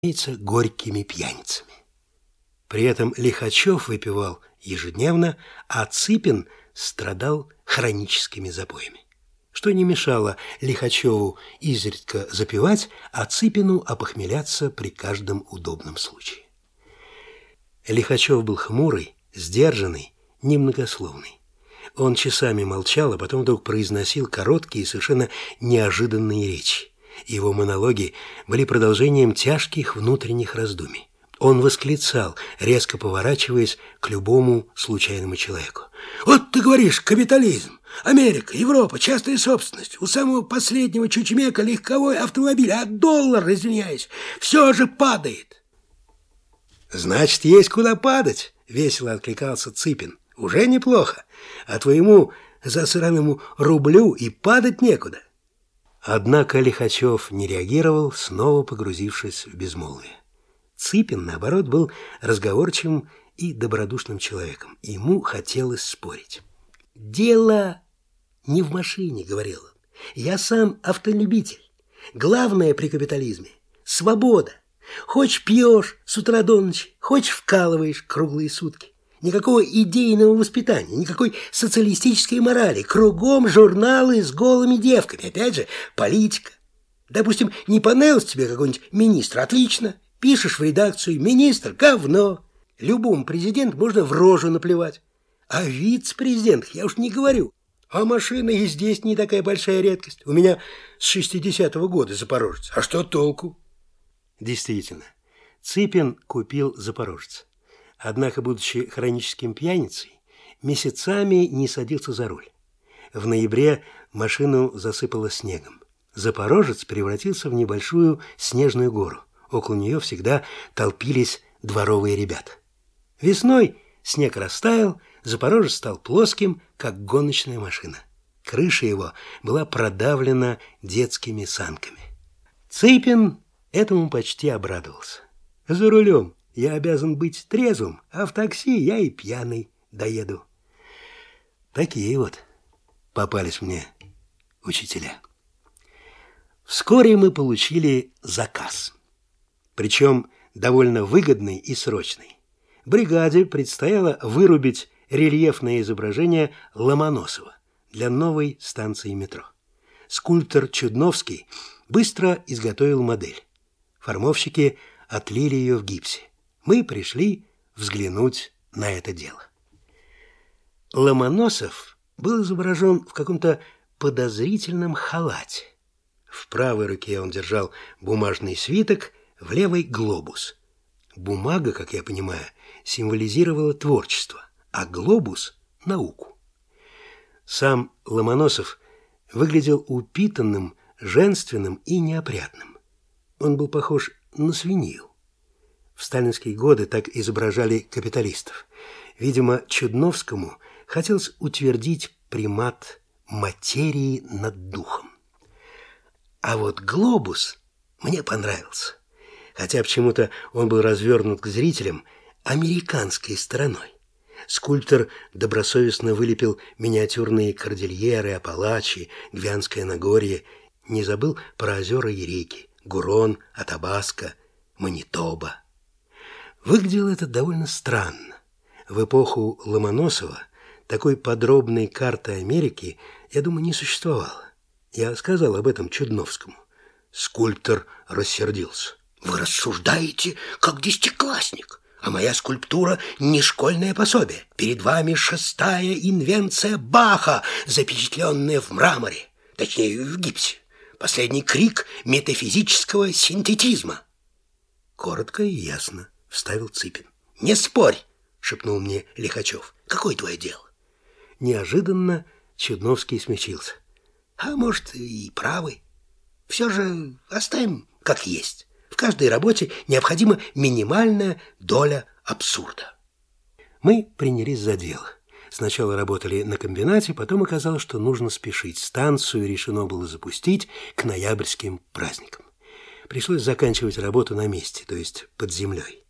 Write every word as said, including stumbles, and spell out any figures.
разумеется, горькими пьяницами. При этом Лихачев выпивал ежедневно, а Цыпин страдал хроническими запоями, что не мешало Лихачеву изредка запивать, а Цыпину опохмеляться при каждом удобном случае. Лихачев был хмурый, сдержанный, немногословный. Он часами молчал, а потом вдруг произносил короткие и совершенно неожиданные речи. Его монологи были продолжением тяжких внутренних раздумий. Он восклицал, резко поворачиваясь к любому случайному человеку: «Вот ты говоришь, капитализм, Америка, Европа, частная собственность, у самого последнего чучмека легковой автомобиль, а доллар, извиняюсь, все же падает». «Значит, есть куда падать», — весело откликался Цыпин. «Уже неплохо, а твоему засранному рублю и падать некуда». Однако Лихачев не реагировал, снова погрузившись в безмолвие. Цыпин, наоборот, был разговорчивым и добродушным человеком. Ему хотелось спорить. «Дело не в машине», — говорил он. «Я сам автолюбитель. Главное при капитализме — свобода. Хочешь пьешь с утра до ночи, хочешь вкалываешь круглые сутки. Никакого идейного воспитания, никакой социалистической морали. Кругом журналы с голыми девками. Опять же, политика. Допустим, не понравился тебе какой-нибудь министр. Отлично. Пишешь в редакцию: министр – говно. Любому президенту можно в рожу наплевать. А вице-президент, я уж не говорю. А машина и здесь не такая большая редкость. У меня с шестидесятого года Запорожец. А что толку?» Действительно, Цыпин купил Запорожец. Однако, будучи хроническим пьяницей, месяцами не садился за руль. В ноябре машину засыпало снегом. Запорожец превратился в небольшую снежную гору. Около нее всегда толпились дворовые ребята. Весной снег растаял, Запорожец стал плоским, как гоночная машина. Крыша его была продавлена детскими санками. Цыпин этому почти обрадовался. «За рулем я обязан быть трезвым, а в такси я и пьяный доеду». Такие вот попались мне учителя. Вскоре мы получили заказ. Причем довольно выгодный и срочный. Бригаде предстояло вырубить рельефное изображение Ломоносова для новой станции метро. Скульптор Чудновский быстро изготовил модель. Формовщики отлили ее в гипсе. Мы пришли взглянуть на это дело. Ломоносов был изображен в каком-то подозрительном халате. В правой руке он держал бумажный свиток, в левой — глобус. Бумага, как я понимаю, символизировала творчество, а глобус — науку. Сам Ломоносов выглядел упитанным, женственным и неопрятным. Он был похож на свинью. В сталинские годы так изображали капиталистов. Видимо, Чудновскому хотелось утвердить примат материи над духом. А вот глобус мне понравился. Хотя почему-то он был развернут к зрителям американской стороной. Скульптор добросовестно вылепил миниатюрные кордильеры, Апалачи, Гвианское Нагорье, не забыл про озера и реки Гурон, Атабаска, Манитоба. Выглядело это довольно странно. В эпоху Ломоносова такой подробной карты Америки, я думаю, не существовало. Я сказал об этом Чудновскому. Скульптор рассердился. «Вы рассуждаете, как десятиклассник, а моя скульптура не школьное пособие. Перед вами шестая инвенция Баха, запечатленная в мраморе, точнее, в гипсе. Последний крик метафизического синтетизма». «Коротко и ясно», — вставил Цыпин. «Не спорь», — шепнул мне Лихачев. «Какое твое дело?» Неожиданно Чудновский смягчился. «А может, и правы. Все же оставим как есть. В каждой работе необходима минимальная доля абсурда». Мы принялись за дело. Сначала работали на комбинате, потом оказалось, что нужно спешить. Станцию решено было запустить к ноябрьским праздникам. Пришлось заканчивать работу на месте, то есть под землей.